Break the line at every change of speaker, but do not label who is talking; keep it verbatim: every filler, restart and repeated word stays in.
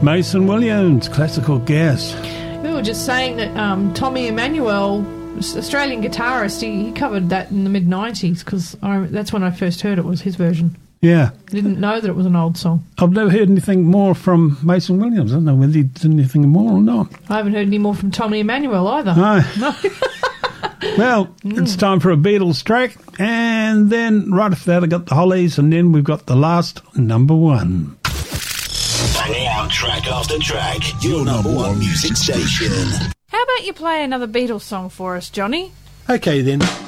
Mason Williams, classical guest.
We were just saying that um, Tommy Emmanuel, Australian guitarist, he, he covered that in the mid nineties because that's when I first heard it, was his version.
Yeah.
Didn't know that it was an old song.
I've never heard anything more from Mason Williams. I don't know whether he did anything more or not.
I haven't heard any more from Tommy Emmanuel either.
No.
No.
Well, mm. it's time for a Beatles track, and then right after that I got the Hollies, and then we've got the last number one.
Banging out track after track, your number one music station.
How about you play another Beatles song for us, Johnny?
Okay then.